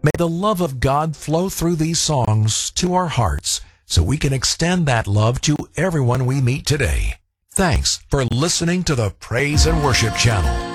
May the love of God flow through these songs to our hearts so we can extend that love to everyone we meet today. Thanks for listening to the Praise and Worship Channel.